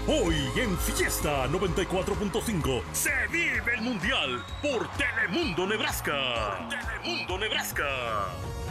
Hoy en Fiesta 94.5 se vive el Mundial por Telemundo Nebraska. Por Telemundo Nebraska.